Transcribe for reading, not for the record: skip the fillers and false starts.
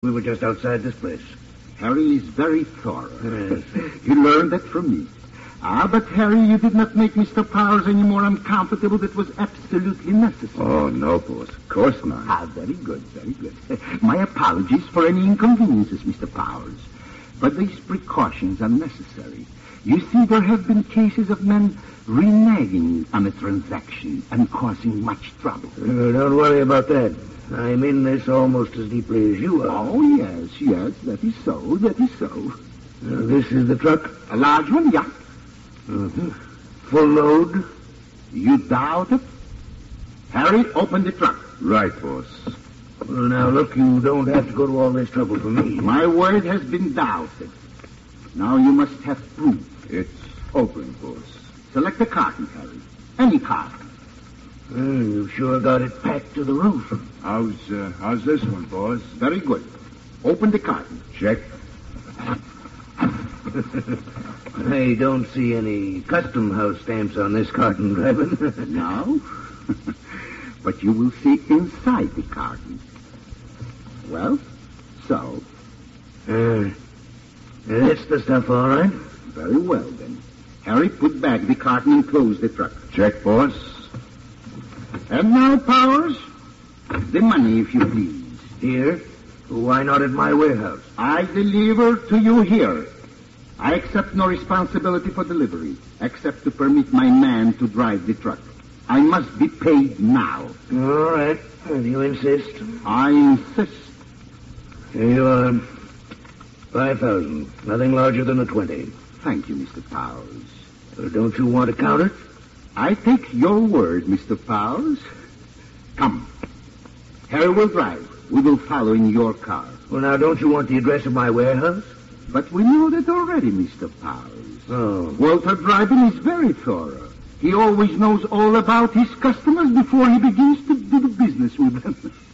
We were just outside this place. Harry is very thorough. Yes. You learned that from me. But Harry, you did not make Mr. Powers any more uncomfortable. That was absolutely necessary. Oh, no, boss. Of course not. Very good, very good. My apologies for any inconveniences, Mr. Powers. But these precautions are necessary. You see, there have been cases of men reneging on a transaction and causing much trouble. Don't worry about that. I'm in this almost as deeply as you are. Oh, yes, that is so. This is the truck? A large one, yeah. Mm-hmm. Full load? You doubt it? Harry, open the truck. Right, boss. Well, now, look, you don't have to go to all this trouble for me. My word has been doubted. Now you must have proof. It's open, boss. Select a carton, Harry. Any carton. You've sure got it packed to the roof. How's this one, boss? Very good. Open the carton. Check. I don't see any custom house stamps on this carton, Draven. No? But you will see inside the carton. Well, so. That's the stuff, all right. Very well, then. Harry, put back the carton and close the truck. Check, boss. And now, Powers, the money, if you please. Here? Why not at my warehouse? I deliver to you here. I accept no responsibility for delivery, except to permit my man to drive the truck. I must be paid now. All right. If you insist. I insist. Here you are. 5,000. Nothing larger than a 20. Thank you, Mr. Powers. Don't you want to count it? I take your word, Mr. Powers. Come. Harry will drive. We will follow in your car. Well, now, don't you want the address of my warehouse? But we know that already, Mr. Powers. Oh. Walter Dryden is very thorough. He always knows all about his customers before he begins to do the business with them.